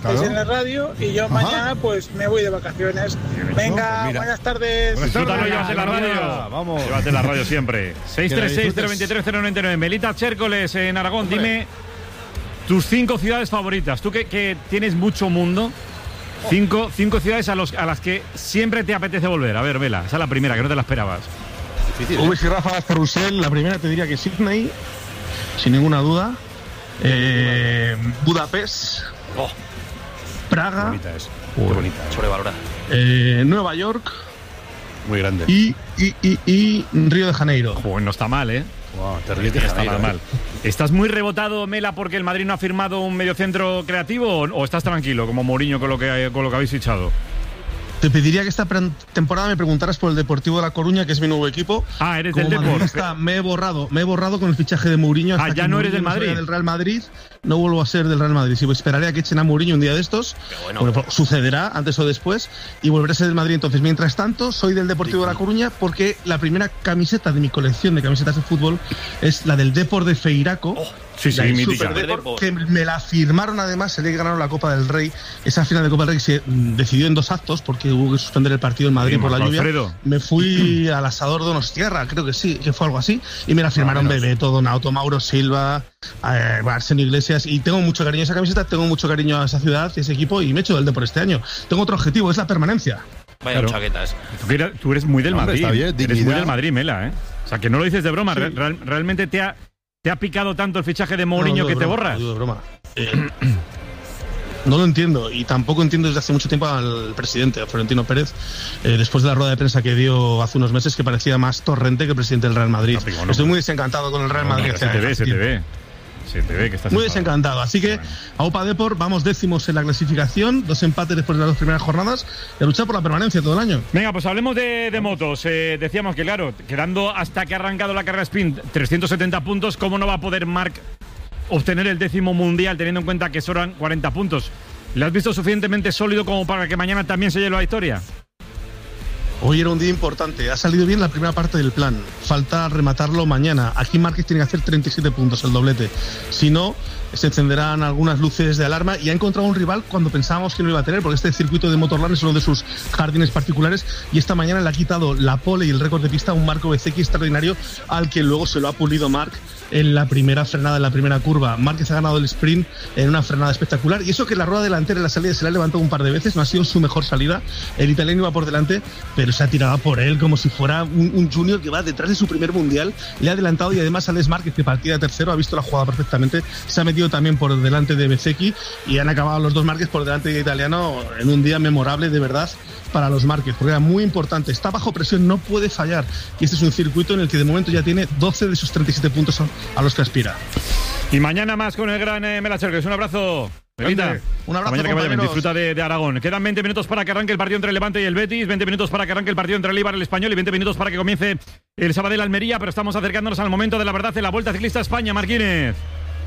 estáis en la radio y yo mañana pues me voy de vacaciones. Venga, buenas tardes. Disfrútalo, llévate la radio. Vamos. Llévate la radio siempre. 636-023-099. Melita Chércoles en Aragón, dime tus 5 ciudades favoritas. Tú que tienes mucho mundo. 5 ciudades a las que siempre te apetece volver. A ver, Vela, esa es la primera, que no te la esperabas. Difícil, ¿eh? y Rafa, Carrusel, la primera te diría que Sydney, sin ninguna duda. Budapest, Praga, Bonita es. Qué bonita. Sobrevalorada. Nueva York Muy grande. y Río de Janeiro. Joder, no está mal, ¿eh? Wow, terrible. No está nada mal. ¿Estás muy rebotado, Mela, porque el Madrid no ha firmado un mediocentro creativo o estás tranquilo, como Mourinho, con lo que habéis fichado? Te pediría que esta temporada me preguntaras por el Deportivo de La Coruña, que es mi nuevo equipo. Ah, eres Como del Depor. madridista, me he borrado con el fichaje de Mourinho. Hasta ya que no eres Mourinho del Madrid. sea del Real Madrid, no vuelvo a ser del Real Madrid. Sí, pues esperaré a que echen a Mourinho un día de estos. Bueno, sucederá antes o después y volveré a ser del Madrid. Entonces, mientras tanto, soy del Deportivo de La Coruña porque la primera camiseta de mi colección de camisetas de fútbol es la del Depor de Feiraco. Sí, mítica. Depor, que me la firmaron además el día que ganaron la Copa del Rey. Esa final de Copa del Rey se decidió en 2 actos porque hubo que suspender el partido en Madrid por la lluvia. Alfredo. Me fui al asador Donostierra, creo que sí, que fue algo así, y me la firmaron Bebeto, Donato, Mauro Silva, Arseno Iglesias, y tengo mucho cariño a esa camiseta, tengo mucho cariño a esa ciudad y a ese equipo, y me he hecho del Depor este año. Tengo otro objetivo, es la permanencia. Vaya chaquetas. Tú eres muy del Madrid. Está bien, eres muy del Madrid, Mela, ¿eh? O sea, que no lo dices de broma. Sí. ¿Realmente te ha picado tanto el fichaje de Mourinho que te borras? No, de broma. No lo entiendo, y tampoco entiendo desde hace mucho tiempo al presidente, a Florentino Pérez, después de la rueda de prensa que dio hace unos meses, que parecía más Torrente que el presidente del Real Madrid. Estoy muy desencantado con el Real Madrid. Se te ve que estás muy desencantado. Así que a UPA Depor vamos décimos en la clasificación, 2 empates después de las 2 primeras jornadas y a luchar por la permanencia todo el año. Venga, pues hablemos de motos. Decíamos que, claro, quedando hasta que ha arrancado la carrera sprint 370 puntos, ¿cómo no va a poder Marc obtener el 10º mundial teniendo en cuenta que sobran 40 puntos? ¿Le has visto suficientemente sólido como para que mañana también se lleve la victoria? Hoy era un día importante, ha salido bien la primera parte del plan, falta rematarlo mañana. Aquí Márquez tiene que hacer 37 puntos, el doblete, si no se encenderán algunas luces de alarma, y ha encontrado un rival cuando pensábamos que no iba a tener, porque este circuito de Motorland es uno de sus jardines particulares, y esta mañana le ha quitado la pole y el récord de pista a un Marco Bezzecchi extraordinario, al que luego se lo ha pulido Marc en la primera frenada, en la primera curva. Márquez ha ganado el sprint en una frenada espectacular, y eso que la rueda delantera en la salida se la ha levantado un par de veces, no ha sido su mejor salida, el italiano iba por delante, pero se ha tirado por él como si fuera un junior que va detrás de su primer mundial, le ha adelantado, y además Alex Márquez, que partía de tercero, ha visto la jugada perfectamente, se ha metido también por delante de Bezzecchi, y han acabado los dos Márquez por delante de italiano en un día memorable de verdad para los Márquez, porque era muy importante, está bajo presión, no puede fallar, y este es un circuito en el que de momento ya tiene 12 de sus 37 puntos a los que aspira. Y mañana más con el gran Mela Chércoles. Un abrazo. Melita, un abrazo, mañana que vayan, disfruta de Aragón. Quedan 20 minutos para que arranque el partido entre el Levante y el Betis, 20 minutos para que arranque el partido entre el Eibar y el Español, y 20 minutos para que comience el Sabadell Almería, pero estamos acercándonos al momento de la verdad en la Vuelta Ciclista España. Marquínez.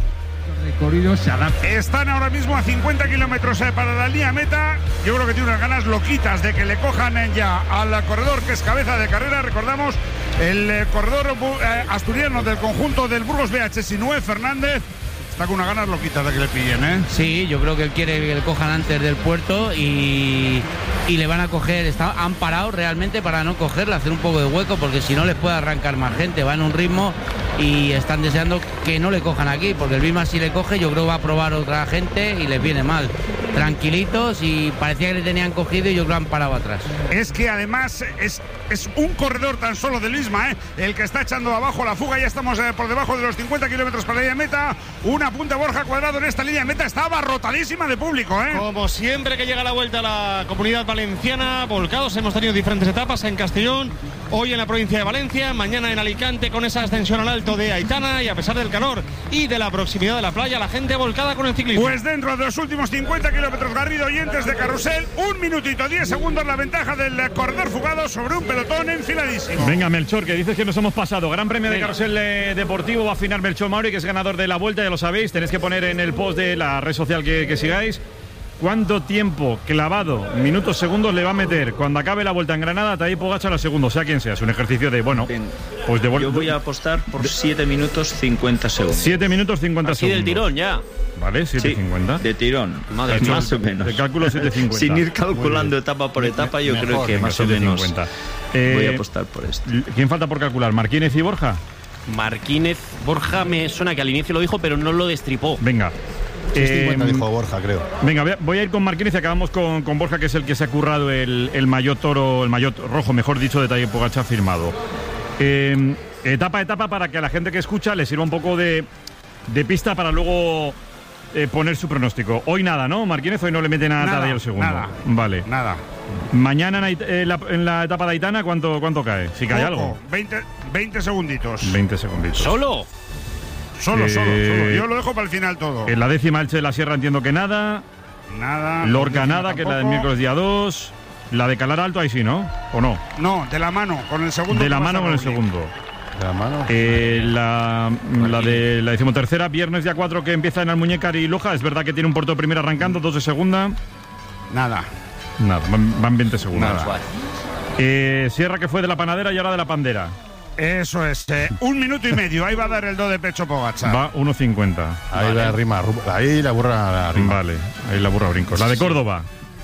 Están ahora mismo a 50 kilómetros para la línea meta. Yo creo que tiene unas ganas loquitas de que le cojan ya al corredor que es cabeza de carrera. Recordamos el corredor asturiano del conjunto del Burgos BH, Sinué Fernández. Está con unas ganas loquitas de que le pillen, ¿eh? Sí, yo creo que él quiere que le cojan antes del puerto y le van a coger. Han parado realmente para no cogerle, hacer un poco de hueco, porque si no les puede arrancar más gente. Va en un ritmo y están deseando que no le cojan aquí, porque el Bismarck si le coge yo creo que va a probar otra gente y les viene mal. Tranquilitos, y parecía que le tenían cogido y yo creo que han parado atrás. Es que además es un corredor tan solo del Isma, el que está echando abajo la fuga. Ya estamos por debajo de los 50 kilómetros para la línea meta. Una punta Borja Cuadrado en esta línea meta, está abarrotadísima de público, ¿eh? Como siempre que llega la Vuelta a la Comunidad Valenciana, volcados. Hemos tenido diferentes etapas en Castellón, hoy en la provincia de Valencia, mañana en Alicante con esa ascensión al alto de Aitana, y a pesar del calor y de la proximidad de la playa, la gente volcada con el ciclismo. Pues dentro de los últimos 50 kilómetros, Garrido, oyentes de Carrusel, 1 minutito 10 segundos la ventaja del corredor fugado sobre un pelotón enfiladísimo. Venga, Melchor, que dices que nos hemos pasado. Gran premio de Carrusel Deportivo, va a afinar Melchor Mauri, que es ganador de la Vuelta, ya lo sabéis. Tenéis que poner en el post de la red social que sigáis cuánto tiempo clavado, minutos, segundos, le va a meter cuando acabe la Vuelta en Granada a Tadej Pogačar a segundo, sea quien sea. Es un ejercicio de, bueno, pues de yo voy a apostar por 7 minutos 50 segundos. 7 minutos 50 Así segundos. del tirón ya. Vale, 7.50. De tirón, Madre mía. más o menos. De cálculo 7.50. Sin ir calculando etapa por etapa, yo creo que más o menos 7.50. voy a apostar por esto. ¿Quién falta por calcular? ¿Marquínez y Borja? Marquínez, Borja me suena que al inicio lo dijo, pero no lo destripó. Venga. 6.50 dijo Borja, creo. Venga, voy a ir con Marquínez y acabamos con Borja, que es el que se ha currado el maillot toro, el maillot rojo, mejor dicho, de Tadej Pogačar firmado. Etapa a etapa, para que a la gente que escucha le sirva un poco de pista para luego poner su pronóstico. Hoy nada, ¿no? Marquínez hoy no le mete nada a Tadej el segundo. Nada. Vale. Nada. Mañana en la etapa de Aitana, ¿cuánto cae? Si cae algo. 20 segunditos. 20 segunditos. ¿Solo? Solo. Yo lo dejo para el final todo. En la 10ª Elche de la Sierra entiendo que nada. Nada. Lorca nada, tampoco. que es la del miércoles día 2. La de Calar Alto ahí sí, ¿no? ¿O no? No, de la mano, con el segundo. De la mano con el segundo. De la mano. La de la 13ª, viernes día 4, que empieza en Almuñécar y Loja. Es verdad que tiene un puerto de primera arrancando, 2 de segunda. Nada. Nada, van 20 segundos. Nada. Sierra, que fue de la Panadera y ahora de la Pandera. Eso es. 1 minuto y medio. Ahí va a dar el do de pecho Pogačar. Va 1.50. Ahí la rima. Ahí la burra la rima. Vale, ahí la burra brincos. La de Córdoba.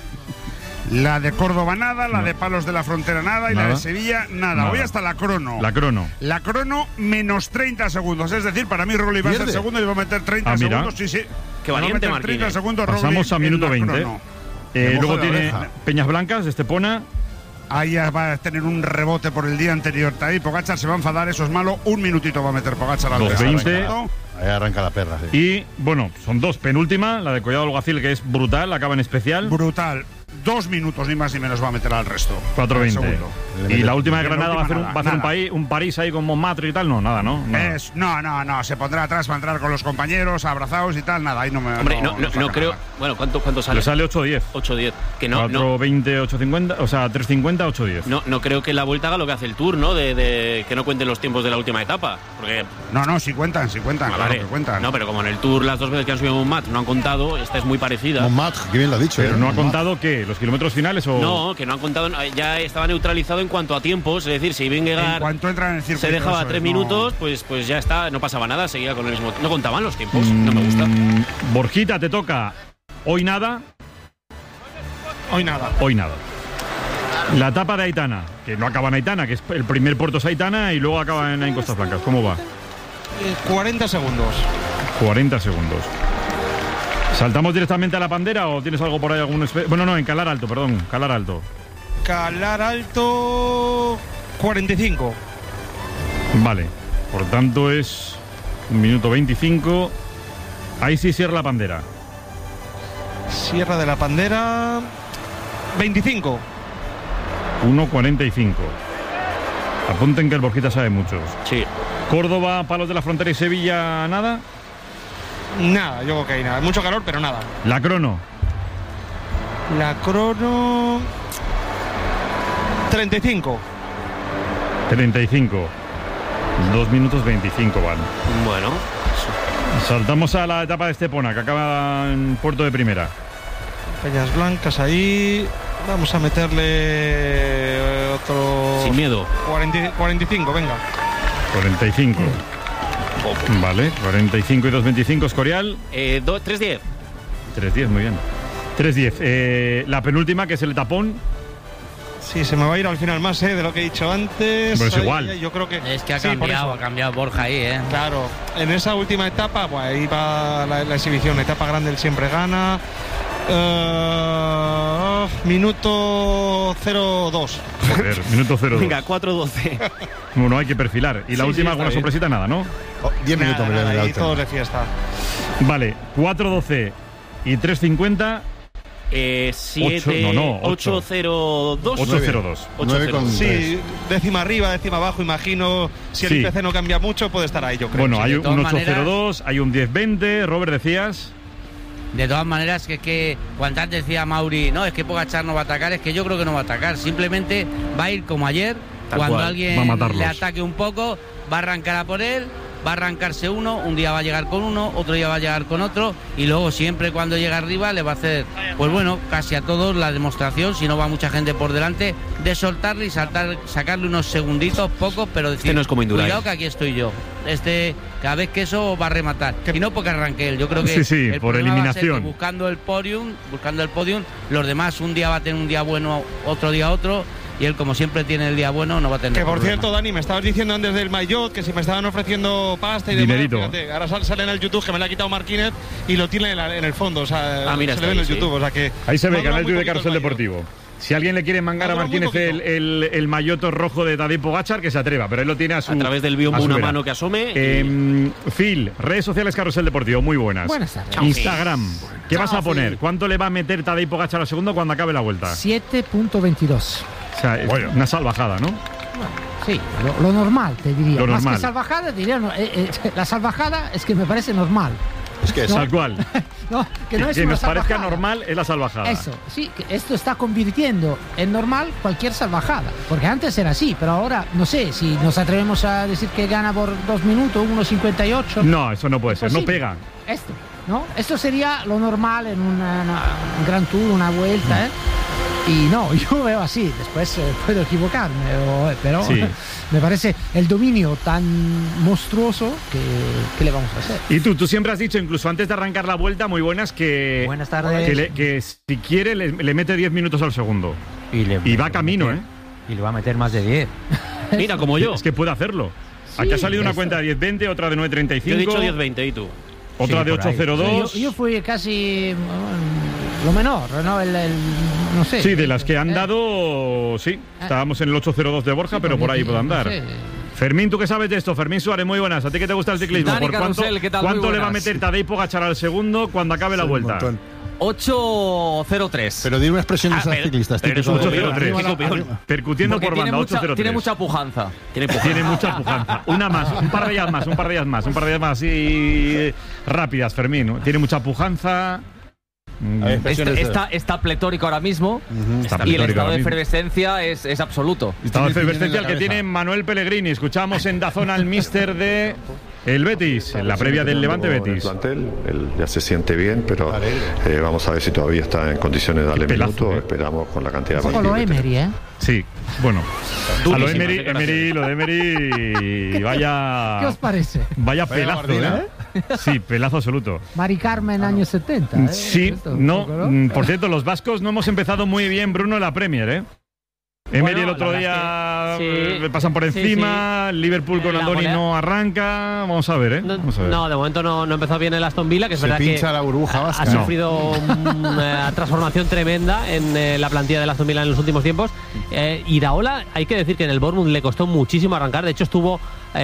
La de Córdoba nada, la de Palos de la Frontera nada y la de Sevilla nada. Voy hasta la crono. La crono. La crono menos 30 segundos. Es decir, para mí Rolly va a ser segundo y va a meter 30 segundos. Sí. Qué valiente, Marquínez. 30 segundos, pasamos Rolly a minuto 20. Luego tiene oreja. Peñas Blancas de Estepona. Ahí ya va a tener un rebote por el día anterior. Ahí Pogačar se va a enfadar, eso es malo. 1 minutito va a meter Pogačar al 2.20. Ahí arranca la perra, sí. Y, bueno, son 2. Penúltima, la de Collado Alguacil, que es brutal, acaba en especial. Brutal. 2 minutos ni más ni menos va a meter al resto. 4.20. Y la última de Granada va a hacer un París ahí con Montmartre y tal. No, nada, ¿no? No. Se pondrá atrás para entrar con los compañeros, abrazados y tal. Nada, ahí no me. Hombre, no creo. Nada. Bueno, ¿cuánto sale? Le sale 8.10. 8.10. Que no. 4.20, 8.50. O sea, 3.50, 8.10. No creo que la Vuelta haga lo que hace el Tour, ¿no? De que no cuenten los tiempos de la última etapa. Porque. No, sí cuentan, claro vale. que cuentan. No, pero como en el Tour las 2 veces que han subido Montmartre no han contado, esta es muy parecida. Montmartre, que bien lo ha dicho. Pero no ha contado que los kilómetros finales o. No, que no han contado, ya estaba neutralizado en cuanto a tiempos, es decir, si Vingegaard en cuanto entran en el circuito, se dejaba 3 minutos, pues ya está, no pasaba nada, seguía con el mismo. No contaban los tiempos, no me gusta. Borjita, te toca hoy nada. Hoy nada. La etapa de Aitana, que no acaba en Aitana, que es el primer puerto es Aitana y luego acaba en Costas Blancas. ¿Cómo va? 40 segundos. 40 segundos. ¿Saltamos directamente a la Pandera o tienes algo por ahí? Bueno, no, en Calar Alto, perdón. Calar Alto. Calar Alto 45. Vale. Por tanto es 1 minuto 25. Ahí sí cierra la Pandera. Sierra de la Pandera 25. 1.45. Apunten que el Borjita sabe muchos. Sí. Córdoba, Palos de la Frontera y Sevilla, ¿nada? Nada, yo creo que hay nada. Mucho calor, pero nada. La crono. La crono 35. 35. 2 minutos 25 van. Bueno. Saltamos a la etapa de Estepona, que acaba en puerto de primera. Peñas Blancas ahí. Vamos a meterle otro. Sin miedo. 45, venga. 45. Vale, 45 y 2.25, Escorial. 3.10. 3.10, muy bien. 3.10. La penúltima, que es el tapón. Sí, se me va a ir al final más, de lo que he dicho antes. Pues igual. Yo creo que. Es que ha sí, cambiado Borja ahí, Claro, en esa última etapa, pues ahí va la exhibición. La etapa grande él siempre gana. Minuto 02. Joder, minuto 02. Venga, 4.12. Bueno, hay que perfilar. Y la última, alguna sorpresita, nada, ¿no? 10 minutos, y todos de fiesta. Vale, 4.12 y 3.50. 802. 802. Sí, décima arriba, décima abajo, imagino. Si el IPC no cambia mucho, puede estar ahí, yo creo. Bueno, hay un 802, hay un 1020. Robert, decías. De todas maneras, que cuando antes decía Mauri, no, es que Pogačar no va a atacar, es que yo creo que no va a atacar. Simplemente va a ir como ayer, cuando alguien le ataque un poco, va a arrancar a por él va a arrancarse uno, un día va a llegar con uno, otro día va a llegar con otro, y luego siempre cuando llega arriba le va a hacer, pues bueno, casi a todos la demostración, si no va mucha gente por delante, de soltarle y sacarle unos segunditos, pocos, pero decir, no es como Indurain. Cuidado que aquí estoy yo. Cada vez que eso va a rematar. Y no porque arranque él, yo creo que el por eliminación. Buscando el podium, los demás un día va a tener un día bueno, otro día otro. Y él, como siempre tiene el día bueno, no va a tener Que por problema. cierto, Dani, me estabas diciendo antes del Maillot que si me estaban ofreciendo pasta y demás. Dinerito. Fíjate, ahora sale en el YouTube que me lo ha quitado Marquínez y lo tiene en el fondo. O sea, mira, se le ve en el YouTube. O sea que ahí se ve, me ha canal durado muy de Carrusel poquito el Deportivo. Si alguien le quiere mangar a Marquínez el mayoto rojo de Tadej Pogačar, que se atreva, pero él lo tiene a través del biombo una mano que asome. Phil, redes sociales Carrusel Deportivo, muy buenas. Buenas tardes. Instagram, ¿qué vas a poner? Phil. ¿Cuánto le va a meter Tadej Pogačar al segundo cuando acabe la vuelta? 7.22. O sea, una salvajada, ¿no? Sí, lo normal, te diría. Lo Más normal. que salvajada, diría. La salvajada es que me parece normal. Es que es tal cual. No, que no es que una nos parezca salvajada. normal es la salvajada. Eso, sí, que esto está convirtiendo en normal cualquier salvajada. Porque antes era así, pero ahora, no sé, si nos atrevemos a decir que gana por 2 minutos, 1.58. No, eso no puede ser, no Imposible. pega. Esto sería lo normal en un Gran Tour, una vuelta, Y no, yo veo así, después puedo equivocarme, pero Sí. me parece el dominio tan monstruoso que le vamos a hacer. Y tú siempre has dicho, incluso antes de arrancar la vuelta, muy buenas, que, Buenas tardes. que si quiere le mete 10 minutos al segundo. Y va camino, Y le va a meter más de 10. Mira, como yo. Es que puede hacerlo. Aquí ha salido una cuenta de 10.20, otra de 9.35. Yo he dicho 10.20, ¿y tú? Otra Sí, de por ahí. 8.02. Yo fui casi lo menor, ¿no? No sé. Sí, de las que han dado, sí. Estábamos en el 8.02 de Borja, pero por ahí puede andar. No sé. Fermín, ¿tú qué sabes de esto? Fermín Suárez, muy buenas. ¿A ti qué te gusta el ciclismo? Dani ¿Por cuánto, Carrusel, ¿qué tal? Muy cuánto le va a buenas. meter Tadej Pogačar al segundo cuando acabe la vuelta? 8.03. Pero di una expresión de esas pero- ciclistas. pero típico es un de- 8.03. Percutiendo Porque por tiene banda, mucha, 8.03. tiene mucha pujanza. Tiene mucha pujanza. Una más, un par de días más, un par de días más. Y rápidas, Fermín, ¿no? Tiene mucha pujanza. Está pletórico ahora mismo. Está Y el pletórico estado ahora de mismo. efervescencia es absoluto. Estado de Tiene efervescencia el en la que tiene cabeza. Manuel Pellegrini. Escuchamos en Dazón al míster de el Betis, en la previa del Levante El Betis. plantel, él ya se siente bien, pero vamos a ver si todavía está en condiciones de darle Qué pelazo, minutos. Esperamos con la cantidad de Un poco lo partidos que Emery, Sí, bueno. A lo Durísimas Emery, lo de Emery, vaya. ¿Qué os parece? Vaya Vaya pelazo, guardina. Sí, pelazo absoluto. Mari Carmen, años 70. Sí, Esto, un no. poco, ¿no? Por cierto, los vascos no hemos empezado muy bien, Bruno, en la Premier, ¿eh? Emery el otro la día verdad es que sí. pasan por Sí, encima, Liverpool con La Andoni golea- no arranca. Vamos a ver, ¿eh? Vamos a ver. No, de momento no empezó bien el Aston Villa, que es Se verdad pincha que la burbuja vasca. ha No. sufrido una transformación tremenda en la plantilla del Aston Villa en los últimos tiempos. Iraola, hay que decir que en el Bournemouth le costó muchísimo arrancar. De hecho, estuvo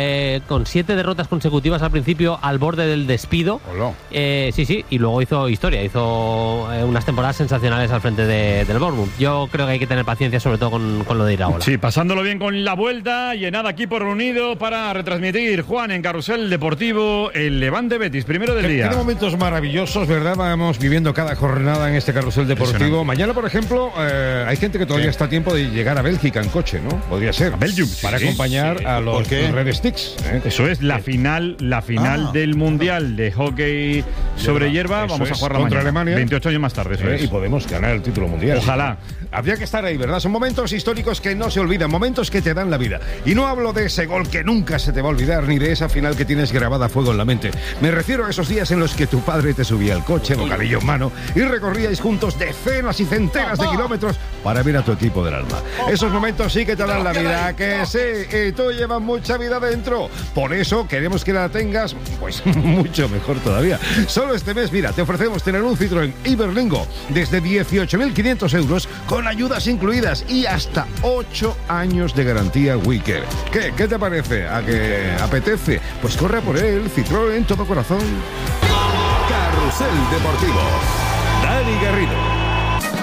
con 7 derrotas consecutivas al principio al borde del despido. Hola. Sí, y luego hizo historia, hizo unas temporadas sensacionales al frente del Bournemouth. Yo creo que hay que tener paciencia, sobre todo con lo de Iraola. Sí, pasándolo bien con la vuelta y en nada equipo reunido para retransmitir, Juan, en Carrusel Deportivo, el Levante Betis, primero del día. Tiene momentos maravillosos, ¿verdad? Vamos viviendo cada jornada en este Carrusel Deportivo. Mañana, por ejemplo, hay gente que todavía está a tiempo de llegar a Bélgica en coche, ¿no? Podría ser. Belgium, para sí, acompañar sí. a los ¿Por qué? Red Sticks. Eso es la final del Mundial de Hockey sobre hierba. Eso Vamos a es, jugar contra mañana. Alemania. 28 años más tarde, eso es. Y podemos ganar el título mundial. Ojalá. Habría que estar ahí, ¿verdad? Son momentos históricos que no se olvidan, momentos que te dan la vida. Y no hablo de ese gol que nunca se te va a olvidar, ni de esa final que tienes grabada a fuego en la mente. Me refiero a esos días en los que tu padre te subía al coche, bocadillo en mano, y recorríais juntos decenas y centenas de kilómetros para ver a tu equipo del alma. Esos momentos sí que te dan la vida, que sí, y tú llevas mucha vida dentro. Por eso queremos que la tengas, pues, mucho mejor todavía. Solo este mes, mira, te ofrecemos tener un Citroën Iberlingo desde 18.500 euros con ayudas incluidas y hasta 8 años de garantía Wicker. ¿Qué te parece? ¿A que apetece? Pues corre a por él, Citroën, todo corazón. Carrusel Deportivo. Dani Garrido.